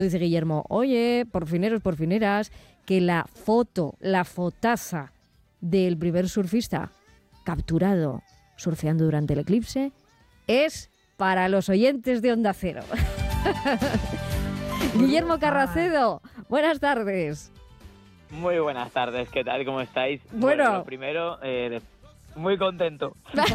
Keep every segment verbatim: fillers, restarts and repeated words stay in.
Dice Guillermo, oye, porfineros, porfineras, que la foto, la fotaza del primer surfista capturado surfeando durante el eclipse es para los oyentes de Onda Cero. Guillermo Carracedo, buenas tardes. Muy buenas tardes, ¿qué tal? ¿Cómo estáis? Bueno, bueno lo primero, eh, muy contento.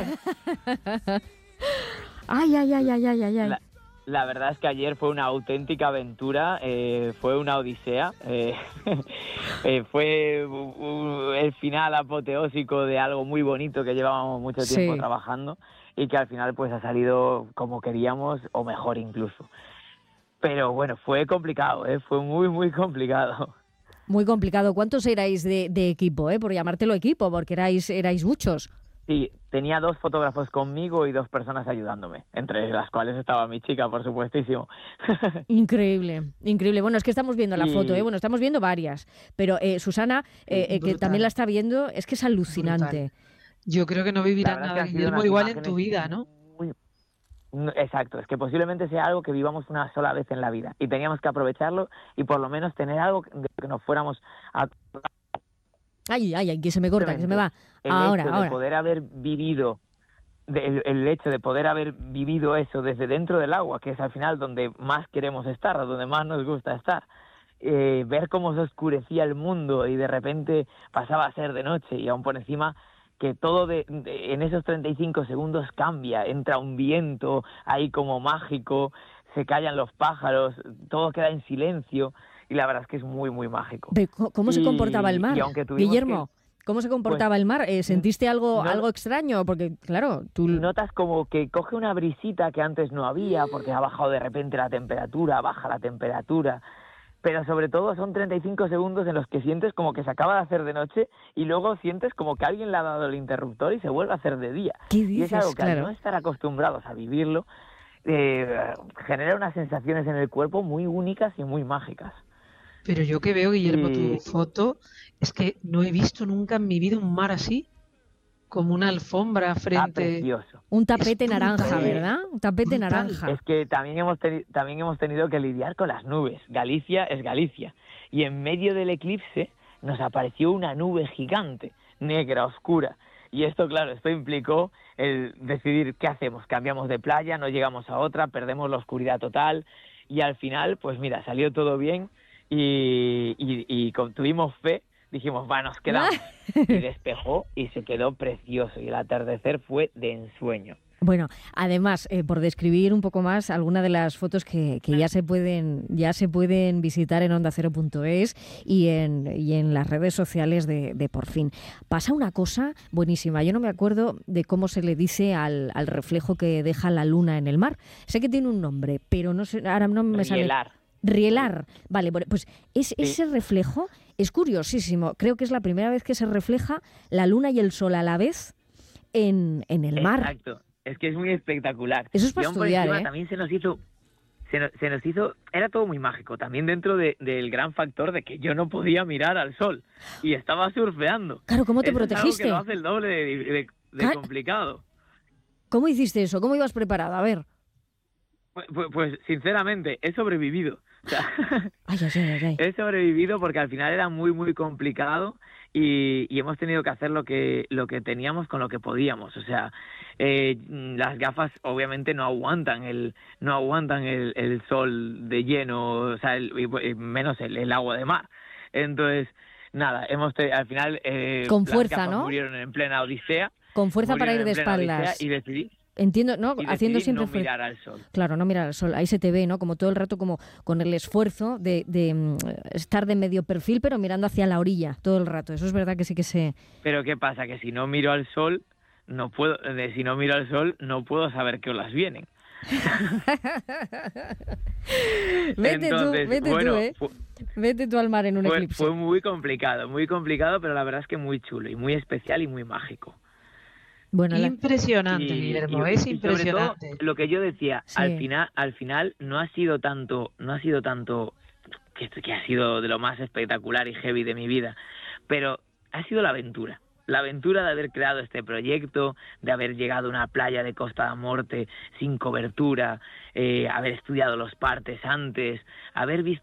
ay, ay, ay, ay, ay, ay. La, la verdad es que ayer fue una auténtica aventura, eh, fue una odisea, eh, eh, fue uh, uh, el final apoteósico de algo muy bonito que llevábamos mucho tiempo Sí. trabajando y que al final pues ha salido como queríamos o mejor incluso. Pero bueno, fue complicado, eh, fue muy, muy complicado. Muy complicado. ¿Cuántos erais de, de equipo, eh? Por llamártelo equipo, porque erais, erais muchos. Sí, tenía dos fotógrafos conmigo y dos personas ayudándome, entre las cuales estaba mi chica, por supuestísimo. Increíble, increíble. Bueno, es que estamos viendo la Y- foto, ¿eh? Bueno, estamos viendo varias, pero eh, Susana, eh, eh, que Brutal. también la está viendo, es que es alucinante. Yo creo que no La vivirás verdad es que nada, han sido Guillermo, unas igual en imágenes tu vida, ¿no? muy... no, Exacto, es que posiblemente sea algo que vivamos una sola vez en la vida y teníamos que aprovecharlo y por lo menos tener algo de que nos fuéramos a... Ay, ay, ay, que se me corta, que se me va. El Ahora, hecho de ahora. poder haber vivido, de- el, el hecho de poder haber vivido eso desde dentro del agua, que es al final donde más queremos estar, donde más nos gusta estar, eh, ver cómo se oscurecía el mundo y de repente pasaba a ser de noche y aún por encima que todo de, de- en esos treinta y cinco segundos cambia, entra un viento ahí como mágico, se callan los pájaros, todo queda en silencio y la verdad es que es muy muy mágico. Ve, ¿Cómo cómo se Y- comportaba el mar? y aunque tuvimos Guillermo, ¿cómo se comportaba el mar? Eh, ¿Sentiste algo, no- algo extraño? Porque, claro, tú... Notas como que coge una brisita que antes no había porque ha bajado de repente la temperatura, baja la temperatura, pero sobre todo son treinta y cinco segundos en los que sientes como que se acaba de hacer de noche y luego sientes como que alguien le ha dado el interruptor y se vuelve a hacer de día. ¿Qué Y es dices? algo que al Claro. no estar acostumbrados a vivirlo, eh, genera unas sensaciones en el cuerpo muy únicas y muy mágicas. Pero yo que veo, Guillermo, tu Y- foto, es que no he visto nunca en mi vida un mar así, como una alfombra Está frente... precioso. Un tapete Es naranja, brutal. ¿verdad? Un tapete Brutal. naranja. Es que también hemos, teni- también hemos tenido que lidiar con las nubes. Galicia es Galicia. Y en medio del eclipse nos apareció una nube gigante, negra, oscura. Y esto, claro, esto implicó el decidir qué hacemos. Cambiamos de playa, no llegamos a otra, perdemos la oscuridad total. Y al final, pues mira, salió todo bien y, y, y con- tuvimos fe. Dijimos, va, nos quedamos. Y despejó y se quedó precioso. Y el atardecer fue de ensueño. Bueno, además, eh, por describir un poco más alguna de las fotos que, que ya se pueden ya se pueden visitar en onda cero punto es y en, y en las redes sociales de, de Por Fin. Pasa una cosa buenísima. Yo no me acuerdo de cómo se le dice al, al reflejo que deja la luna en el mar. Sé que tiene un nombre, pero no sé, ahora no me sale. Rielar. Rielar. Vale, bueno, pues es, ese reflejo es curiosísimo. Creo que es la primera vez que se refleja la luna y el sol a la vez en, en el mar. Exacto. Es que es muy espectacular. Eso es para Y aún por estudiar, encima ¿eh? También se nos hizo, se nos, se nos hizo, era todo muy mágico. También dentro de- del gran factor de que yo no podía mirar al sol y estaba surfeando. Claro, ¿cómo te Eso es algo protegiste? que lo hace el doble de, de- de Claro. complicado. ¿Cómo hiciste eso? ¿Cómo ibas preparada? A ver. Pues, pues- pues, sinceramente, he sobrevivido. O sea, Ay, ay, ay, ay, ay. he sobrevivido porque al final era muy muy complicado y, y hemos tenido que hacer lo que lo que teníamos con lo que podíamos. O sea, eh, las gafas obviamente no aguantan el no aguantan el, el sol de lleno, o sea, el- y- y menos el, el agua de mar. Entonces, nada, hemos te- al final eh, Con las fuerza, gafas ¿no? murieron en plena odisea. Con fuerza para ir murieron de en plena odisea espaldas. y decidí, Entiendo, ¿no? y Haciendo decidí siempre no fre- mirar al sol. Claro, no mirar al sol. Ahí se te ve, ¿no? Como todo el rato, como con el esfuerzo de, de mm, estar de medio perfil, pero mirando hacia la orilla todo el rato. Eso es verdad que sí que se... Pero ¿qué pasa? Que si no miro al sol, no puedo, eh, si no miro al sol, no puedo saber qué olas vienen. Vete Entonces, tú, vete bueno, tú, ¿eh? fu- Vete tú al mar en un fue, eclipse. fue muy complicado, muy complicado, pero la verdad es que muy chulo y muy especial y muy mágico. Bueno, la- Impresionante, Y- Guillermo, y- es y sobre todo, impresionante. lo que yo decía, Sí. al final, al final no ha sido tanto, no ha sido tanto que, que ha sido de lo más espectacular y heavy de mi vida, pero ha sido la aventura. La aventura de haber creado este proyecto, de haber llegado a una playa de Costa da Morte sin cobertura, eh, haber estudiado los partes antes, haber visto